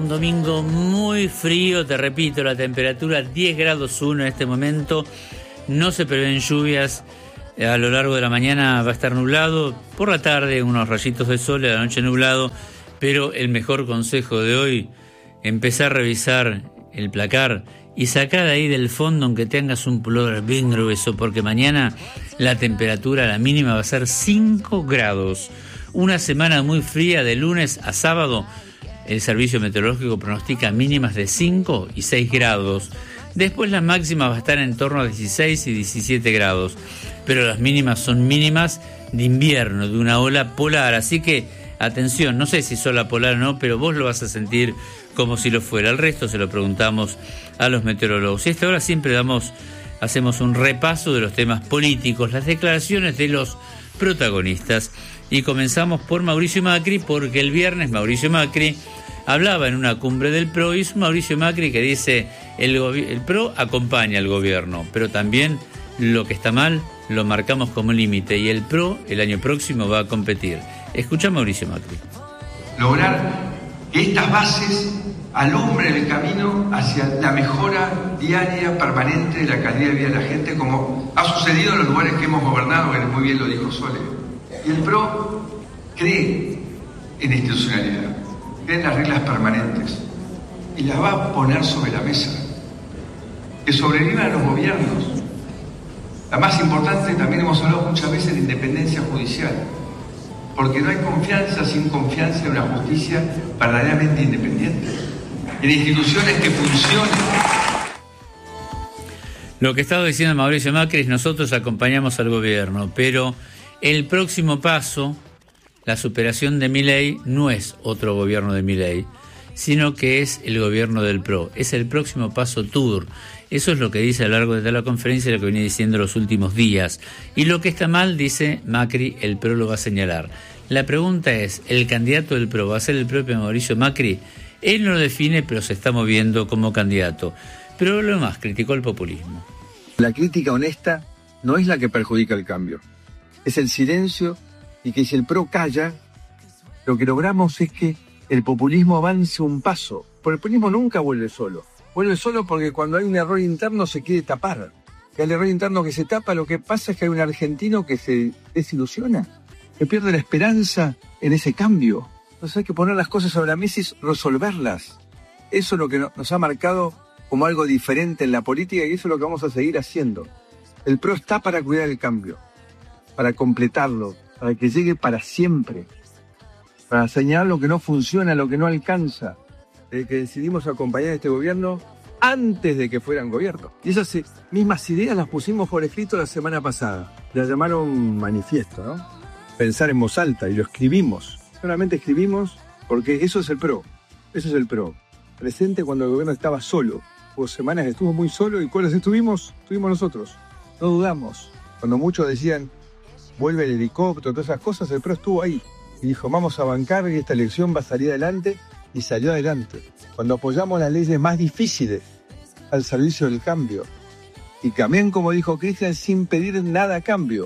Un domingo muy frío, te repito, la temperatura 10 grados 1 en este momento, no se prevén lluvias, a lo largo de la mañana va a estar nublado, por la tarde unos rayitos de sol, a la noche nublado, pero el mejor consejo de hoy, empezar a revisar el placar y sacar de ahí del fondo aunque tengas un pullover bien grueso, porque mañana la temperatura, la mínima va a ser 5 grados, una semana muy fría de lunes a sábado. El servicio meteorológico pronostica mínimas de 5 y 6 grados. Después la máxima va a estar en torno a 16 y 17 grados. Pero las mínimas son mínimas de invierno, de una ola polar. Así que, atención, no sé si es ola polar o no, pero vos lo vas a sentir como si lo fuera. El resto se lo preguntamos a los meteorólogos. Y a esta hora siempre hacemos un repaso de los temas políticos, las declaraciones de los protagonistas. Y comenzamos por Mauricio Macri, porque el viernes Mauricio Macri hablaba en una cumbre del PRO, y es Mauricio Macri que dice el PRO acompaña al gobierno, pero también lo que está mal lo marcamos como límite, y el PRO el año próximo va a competir. Escucha a Mauricio Macri. Lograr que estas bases alumbren el camino hacia la mejora diaria, permanente de la calidad de vida de la gente, como ha sucedido en los lugares que hemos gobernado, que muy bien lo dijo Sole. Y el PRO cree en institucionalidad, cree en las reglas permanentes y las va a poner sobre la mesa. Que sobrevivan los gobiernos. La más importante, también hemos hablado muchas veces, de independencia judicial, porque no hay confianza sin confianza en una justicia verdaderamente independiente, en instituciones que funcionen. Lo que estaba diciendo Mauricio Macri es: nosotros acompañamos al gobierno, pero el próximo paso, la superación de Milei, no es otro gobierno de Milei, sino que es el gobierno del PRO. Es el próximo paso tour. Eso es lo que dice a lo largo de toda la conferencia y lo que viene diciendo los últimos días. Y lo que está mal, dice Macri, el PRO lo va a señalar. La pregunta es, ¿el candidato del PRO va a ser el propio Mauricio Macri? Él no lo define, pero se está moviendo como candidato. Pero lo más, criticó el populismo. La crítica honesta no es la que perjudica el cambio. Es el silencio, y que si el PRO calla, lo que logramos es que el populismo avance un paso. Porque el populismo nunca vuelve solo. Vuelve solo porque cuando hay un error interno se quiere tapar. Que al error interno que se tapa, lo que pasa es que hay un argentino que se desilusiona, que pierde la esperanza en ese cambio. Entonces hay que poner las cosas sobre la mesa y resolverlas. Eso es lo que nos ha marcado como algo diferente en la política, y eso es lo que vamos a seguir haciendo. El PRO está para cuidar el cambio, para completarlo, para que llegue para siempre, para señalar lo que no funciona, lo que no alcanza, de que decidimos acompañar a este gobierno antes de que fueran gobierno. Y esas mismas ideas las pusimos por escrito la semana pasada. La llamaron manifiesto, ¿no? Pensar en voz alta, y lo escribimos. Solamente escribimos porque eso es el PRO. Eso es el PRO. Presente cuando el gobierno estaba solo. Hubo semanas que estuvo muy solo, y ¿cuáles estuvimos? Estuvimos nosotros. No dudamos. Cuando muchos decían vuelve el helicóptero, todas esas cosas, el PRO estuvo ahí y dijo: vamos a bancar y esta elección va a salir adelante, y salió adelante. Cuando apoyamos las leyes más difíciles al servicio del cambio, y también, como dijo Cristian, sin pedir nada a cambio.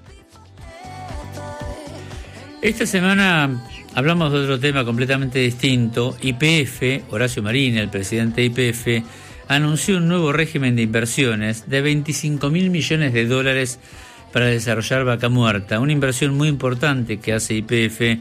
Esta semana hablamos de otro tema completamente distinto. YPF, Horacio Marín, el presidente de YPF, anunció un nuevo régimen de inversiones de $25.000 millones para desarrollar Vaca Muerta, una inversión muy importante que hace YPF,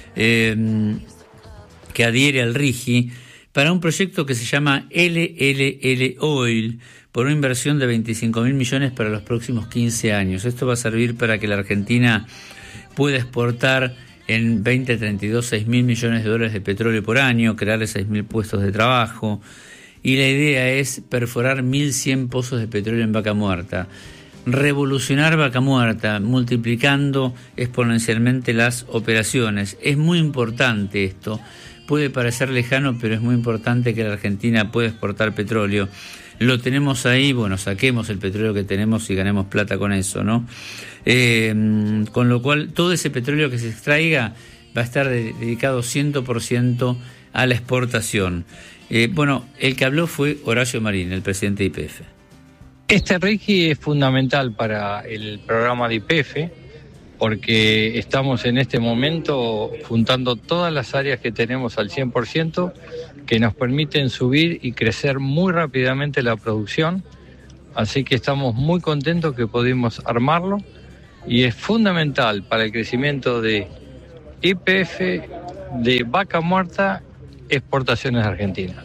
que adhiere al RIGI, para un proyecto que se llama LLL Oil, por una inversión de $25.000 millones para los próximos 15 años. Esto va a servir para que la Argentina pueda exportar en 2032 $6.000 millones de petróleo por año, crearle 6.000 puestos de trabajo, y la idea es perforar 1.100 pozos de petróleo en Vaca Muerta. Revolucionar Vaca Muerta, multiplicando exponencialmente las operaciones. Es muy importante esto. Puede parecer lejano, pero es muy importante que la Argentina pueda exportar petróleo. Lo tenemos ahí, bueno, saquemos el petróleo que tenemos y ganemos plata con eso, ¿no? Con lo cual, todo ese petróleo que se extraiga va a estar dedicado 100% a la exportación. Bueno, el que habló fue Horacio Marín, el presidente de YPF. Este RIGI es fundamental para el programa de YPF porque estamos en este momento juntando todas las áreas que tenemos al 100%, que nos permiten subir y crecer muy rápidamente la producción, así que estamos muy contentos que pudimos armarlo y es fundamental para el crecimiento de YPF, de vaca muerta, exportaciones de Argentina.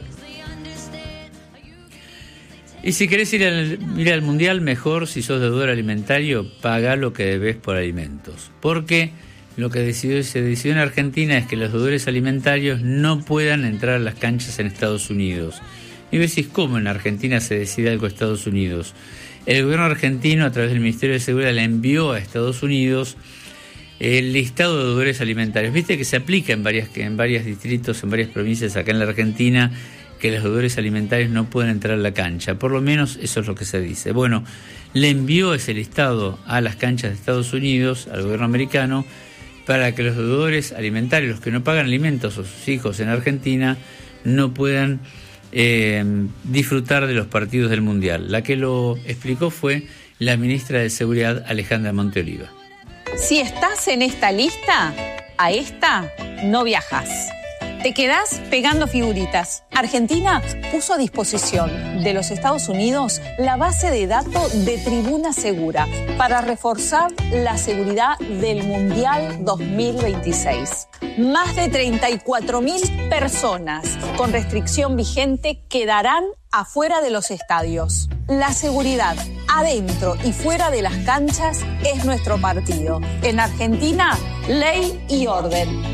Y si querés ir al Mundial, mejor, si sos deudor alimentario, paga lo que debes por alimentos. Porque lo que se decidió en Argentina es que los deudores alimentarios no puedan entrar a las canchas en Estados Unidos. Y vos decís, ¿cómo en Argentina se decide algo en Estados Unidos? El gobierno argentino, a través del Ministerio de Seguridad, le envió a Estados Unidos el listado de deudores alimentarios. Viste que se aplica en varios distritos, en varias provincias acá en la Argentina, que los deudores alimentarios no pueden entrar a la cancha. Por lo menos eso es lo que se dice. Bueno, le envió ese listado a las canchas de Estados Unidos, al gobierno americano, para que los deudores alimentarios, los que no pagan alimentos a sus hijos en Argentina, no puedan disfrutar de los partidos del Mundial. La que lo explicó fue la ministra de Seguridad, Alejandra Monteoliva. Si estás en esta lista, a esta no viajas. Te quedás pegando figuritas. Argentina puso a disposición de los Estados Unidos la base de datos de Tribuna Segura para reforzar la seguridad del Mundial 2026. Más de 34.000 personas con restricción vigente quedarán afuera de los estadios. La seguridad adentro y fuera de las canchas es nuestro partido. En Argentina, ley y orden.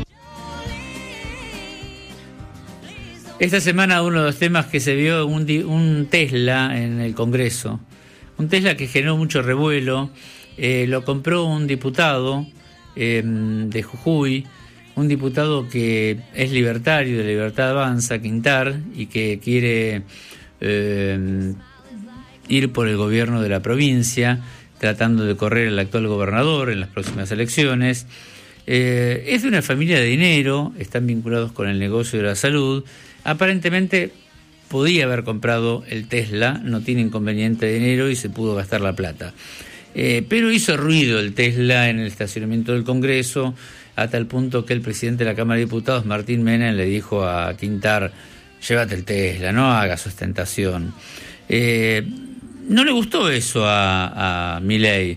Esta semana uno de los temas que se vio un Tesla en el Congreso, un Tesla que generó mucho revuelo, lo compró un diputado de Jujuy, un diputado que es libertario, de Libertad Avanza, Quintar, y que quiere ir por el gobierno de la provincia, tratando de correr al actual gobernador en las próximas elecciones. Es de una familia de dinero, están vinculados con el negocio de la salud. Aparentemente podía haber comprado el Tesla, no tiene inconveniente de dinero y se pudo gastar la plata. Pero hizo ruido el Tesla en el estacionamiento del Congreso, a tal punto que el presidente de la Cámara de Diputados, Martín Menem, le dijo a Quintar: llévate el Tesla, no hagas ostentación. No le gustó eso a Milei,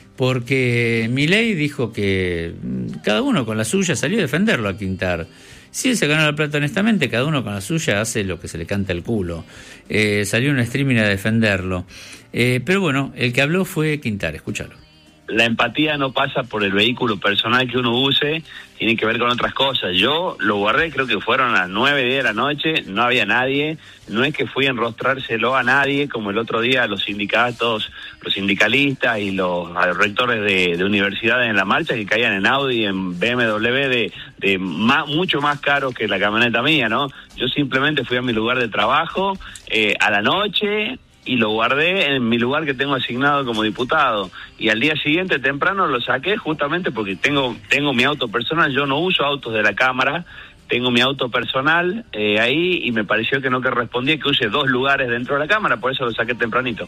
porque Milei dijo que cada uno con la suya, salió a defenderlo a Quintar. Si él se ganó la plata honestamente, cada uno con la suya hace lo que se le canta el culo. Salió un streaming a defenderlo. Pero bueno, el que habló fue Quintar, escúchalo. La empatía no pasa por el vehículo personal que uno use, tiene que ver con otras cosas. Yo lo guardé, creo que fueron a las 9, 10 de la noche, no había nadie, no es que fui a enrostrárselo a nadie, como el otro día los sindicatos, los sindicalistas y los rectores de universidades en la marcha, que caían en Audi, en BMW, mucho más caros que la camioneta mía, ¿no? Yo simplemente fui a mi lugar de trabajo, a la noche, y lo guardé en mi lugar que tengo asignado como diputado, y al día siguiente temprano lo saqué justamente porque tengo mi auto personal. Yo no uso autos de la Cámara, tengo mi auto personal ahí, y me pareció que no correspondía que use 2 lugares dentro de la Cámara, por eso lo saqué tempranito.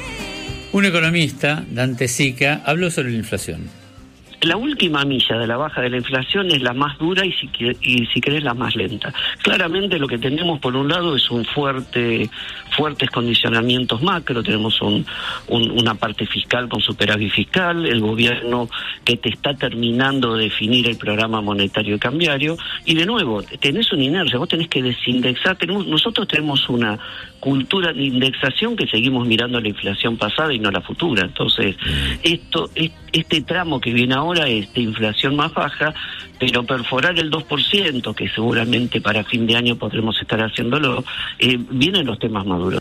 Un economista, Dante Sica, habló sobre la inflación. La última milla de la baja de la inflación es la más dura y si querés la más lenta. Claramente lo que tenemos por un lado es fuertes condicionamientos macro, tenemos una parte fiscal con superávit fiscal, el gobierno que te está terminando de definir el programa monetario y cambiario, y de nuevo, tenés una inercia, vos tenés que desindexar, nosotros tenemos una cultura de indexación que seguimos mirando la inflación pasada y no la futura. Entonces, este tramo que viene ahora es de inflación más baja, pero perforar el 2%, que seguramente para fin de año podremos estar haciéndolo, vienen los temas maduros.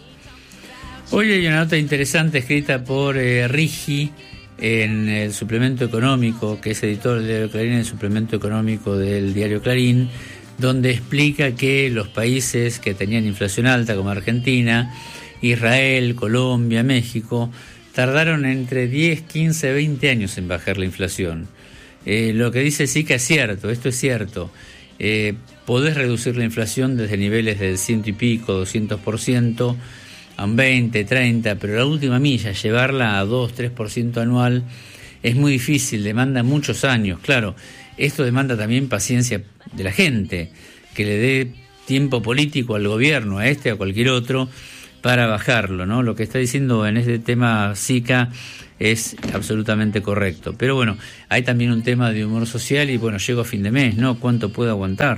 Hoy hay una nota interesante escrita por Rigi en el suplemento económico, que es editor del diario Clarín, en el suplemento económico del diario Clarín, donde explica que los países que tenían inflación alta, como Argentina, Israel, Colombia, México, tardaron entre 10, 15, 20 años en bajar la inflación. Lo que dice Sica es cierto, esto es cierto. Podés reducir la inflación desde niveles del 100 y pico, 200%, a un 20, 30, pero la última milla, llevarla a 2, 3% anual, es muy difícil, demanda muchos años. Claro, esto demanda también paciencia de la gente, que le dé tiempo político al gobierno, a este, a cualquier otro, para bajarlo, ¿no? Lo que está diciendo en este tema Zika es absolutamente correcto. Pero bueno, hay también un tema de humor social y bueno, llego a fin de mes, ¿no? ¿Cuánto puedo aguantar?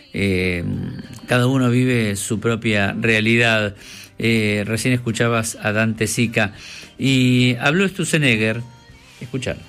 Cada uno vive su propia realidad. Recién escuchabas a Dante Zika y habló Sturzenegger. Escuchalo.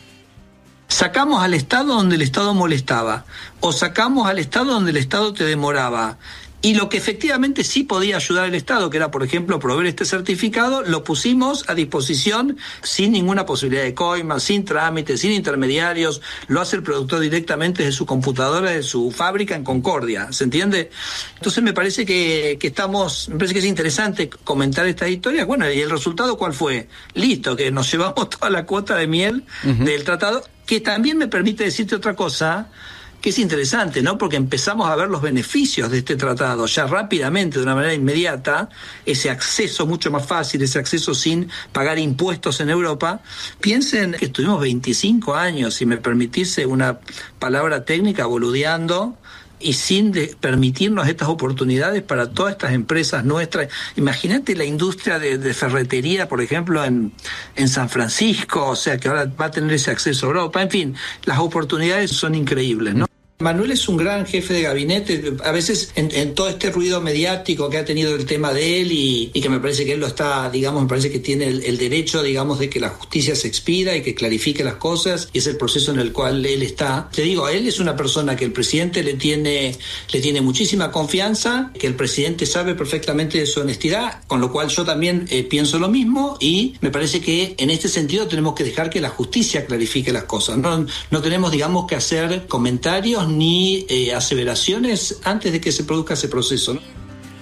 Sacamos al Estado donde el Estado molestaba, o sacamos al Estado donde el Estado te demoraba. Y lo que efectivamente sí podía ayudar al Estado, que era, por ejemplo, proveer este certificado, lo pusimos a disposición sin ninguna posibilidad de coima, sin trámites, sin intermediarios. Lo hace el productor directamente de su computadora, de su fábrica en Concordia. ¿Se entiende? Entonces me parece que me parece que es interesante comentar estas historias. Bueno, ¿y el resultado cuál fue? Listo, que nos llevamos toda la cuota de miel del tratado, que también me permite decirte otra cosa, que es interesante, ¿no? Porque empezamos a ver los beneficios de este tratado ya rápidamente, de una manera inmediata, ese acceso mucho más fácil, ese acceso sin pagar impuestos en Europa. Piensen que estuvimos 25 años, si me permitís una palabra técnica, boludeando, y sin permitirnos estas oportunidades para todas estas empresas nuestras. Imagínate la industria de ferretería, por ejemplo, en San Francisco, o sea, que ahora va a tener ese acceso a Europa. En fin, las oportunidades son increíbles, ¿no? Manuel es un gran jefe de gabinete, a veces en todo este ruido mediático que ha tenido el tema de él y que me parece que él lo está, digamos, me parece que tiene el derecho, digamos, de que la justicia se expida y que clarifique las cosas, y es el proceso en el cual él está. Te digo, él es una persona que el presidente le tiene muchísima confianza, que el presidente sabe perfectamente de su honestidad, con lo cual yo también pienso lo mismo, y me parece que en este sentido tenemos que dejar que la justicia clarifique las cosas. No tenemos, digamos, que hacer comentarios ni aseveraciones antes de que se produzca ese proceso, ¿no?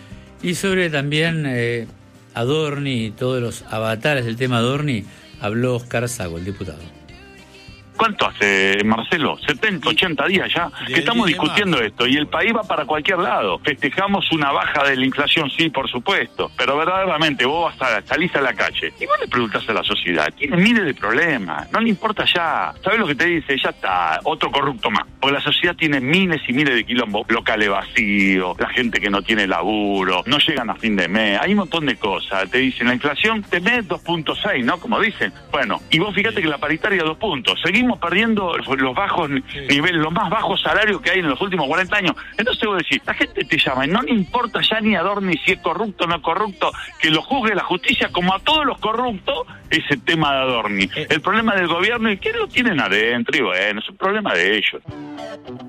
Y sobre también Adorni y todos los avatares del tema Adorni, habló Oscar Sago, el diputado. ¿Cuánto hace, Marcelo? 70, 80 días ya que estamos discutiendo esto y el país va para cualquier lado. Festejamos una baja de la inflación, sí, por supuesto, pero verdaderamente vos salís a la calle y vos le preguntás a la sociedad, tiene miles de problemas, no le importa ya. ¿Sabés lo que te dice? Ya está, otro corrupto más. Porque la sociedad tiene miles y miles de quilombos, locales vacíos, la gente que no tiene laburo, no llegan a fin de mes, hay un montón de cosas. Te dicen, la inflación de mes 2.6, ¿no? Como dicen. Bueno, y vos fíjate que la paritaria 2 puntos. Seguimos perdiendo los bajos niveles, los más bajos salarios que hay en los últimos 40 años. Entonces vos decís, la gente te llama y no le importa ya ni a Adorni si es corrupto o no corrupto, que lo juzgue la justicia como a todos los corruptos, ese tema de Adorni. El problema del gobierno, ¿y qué lo tienen adentro? Y bueno, es un problema de ellos.